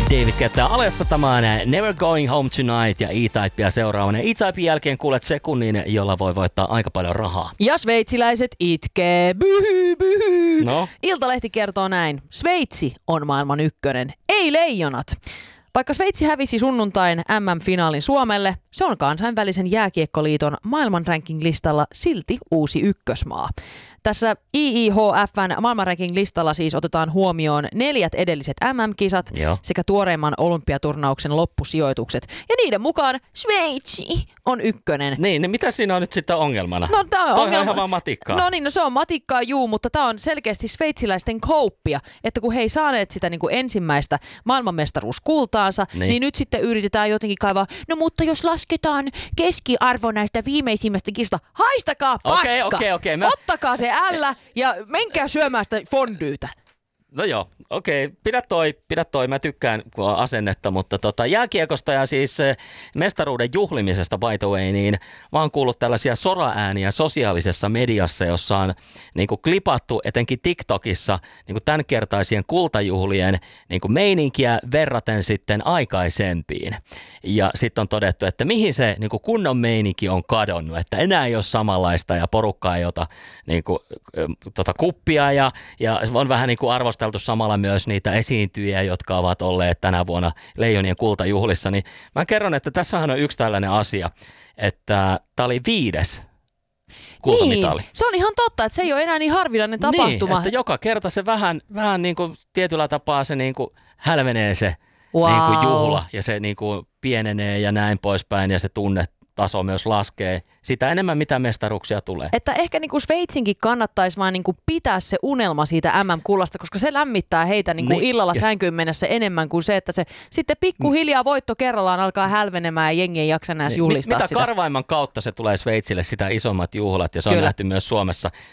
David Guetta alessa tämän Never Going Home Tonight ja E-Typea seuraavana. E-Typen jälkeen kuulet sekunnin, jolla voi voittaa aika paljon rahaa. Ja sveitsiläiset itkee. Byhy, byhy. No? Iltalehti kertoo näin. Sveitsi on maailman ykkönen, ei leijonat. Vaikka Sveitsi hävisi sunnuntain MM-finaalin Suomelle, se on kansainvälisen jääkiekkoliiton maailmanranking-listalla silti uusi ykkösmaa. Tässä IIHF:n maailmanranking-listalla siis otetaan huomioon 4 edelliset MM-kisat sekä tuoreimman olympiaturnauksen loppusijoitukset. Ja niiden mukaan Sveitsi on ykkönen. Niin mitä siinä on nyt sitten ongelmana? No, tämä on ihan vaan matikkaa. No se on matikkaa, mutta tämä on selkeästi sveitsiläisten kouppia, että kun he ei saaneet sitä niin kuin ensimmäistä maailmanmestaruuskultaansa, niin nyt sitten yritetään jotenkin kaivaa, no mutta jos lasketaan keskiarvo näistä viimeisimmästä kisasta, haistakaa paska! Okei. Ottakaa se ällä ja menkää syömään sitä fondyytä. No joo, okei. Pidä toi. Mä tykkään asennetta, mutta jääkiekosta ja siis mestaruuden juhlimisesta by the way, niin mä oon kuullut tällaisia soraääniä sosiaalisessa mediassa, jossa on niinku klipattu etenkin TikTokissa niinku tämänkertaisien kultajuhlien niinku meininkiä verraten sitten aikaisempiin. Ja sitten on todettu, että mihin se niinku kunnon meininki on kadonnut, että enää ei ole samanlaista ja porukka ei ota niinku, kuppia ja on vähän niinku arvosteltu samalla myös niitä esiintyjiä, jotka ovat olleet tänä vuonna Leijonien kultajuhlissa, niin mä kerron, että tässähän on yksi tällainen asia, että tämä oli 5. kultamitali. Niin, se on ihan totta, että se ei ole enää niin harvinainen tapahtuma. Niin, että joka kerta se vähän niin kuin tietyllä tapaa se niin kuin hälvenee se niin kuin juhla ja se niin kuin pienenee ja näin poispäin ja se tunnetaso myös laskee sitä enemmän, mitä mestaruksia tulee. Että ehkä niin kuin Sveitsinkin kannattaisi vaan niin kuin pitää se unelma siitä MM-kullasta, koska se lämmittää heitä niin kuin illalla sänkyyn mennessä enemmän kuin se, että se sitten pikkuhiljaa voitto kerrallaan alkaa hälvenemään ja jengi ei jaksa enää juhlistaa mitä sitä. karvaimman kautta se tulee Sveitsille, sitä isommat juhlat ja se on nähty myös Suomessa